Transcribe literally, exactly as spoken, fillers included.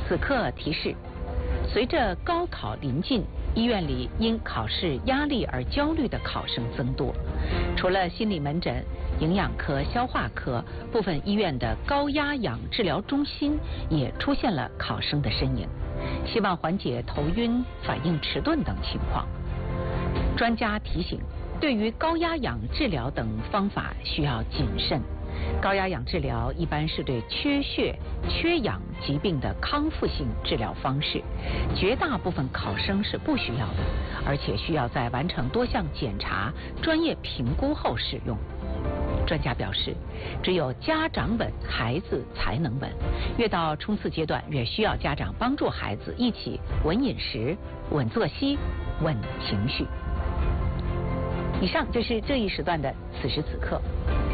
此刻提示：随着高考临近，医院里因考试压力而焦虑的考生增多。除了心理门诊、营养科、消化科，部分医院的高压氧治疗中心也出现了考生的身影，希望缓解头晕、反应迟钝等情况。专家提醒，对于高压氧治疗等方法需要谨慎。高压氧治疗一般是对缺血、缺氧疾病的康复性治疗方式，绝大部分考生是不需要的，而且需要在完成多项检查、专业评估后使用。专家表示，只有家长稳，孩子才能稳。越到冲刺阶段，越需要家长帮助孩子一起稳饮食、稳作息、稳情绪。以上就是这一时段的此时此刻。